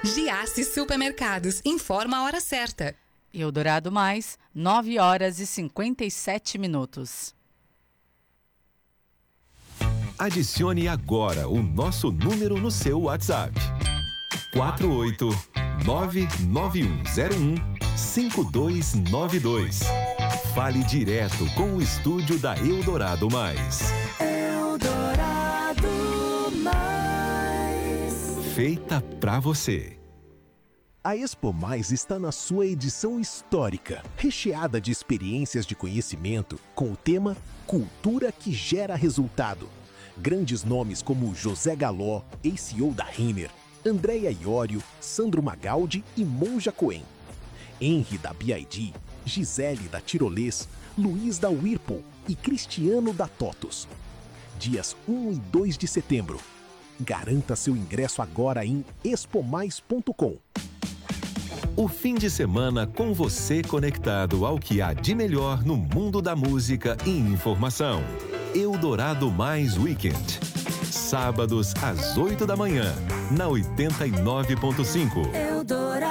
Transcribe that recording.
Giasse Supermercados informa a hora certa. Eldorado Mais, 9h57. Adicione agora o nosso número no seu WhatsApp. 48991015292. Fale direto com o estúdio da Eldorado Mais. Eldorado Mais. Feita pra você. A Expo Mais está na sua edição histórica, recheada de experiências de conhecimento com o tema Cultura que Gera Resultado. Grandes nomes como José Galó, ex-CEO da Renner, Andréa Iorio, Sandro Magaldi e Monja Cohen. Henry da BID, Gisele da Tirolês, Luiz da Whirlpool e Cristiano da TOTUS. Dias 1 e 2 de setembro. Garanta seu ingresso agora em expomais.com. O fim de semana com você conectado ao que há de melhor no mundo da música e informação. Eldorado Mais Weekend. Sábados às 8 da manhã, na 89.5. Eldorado.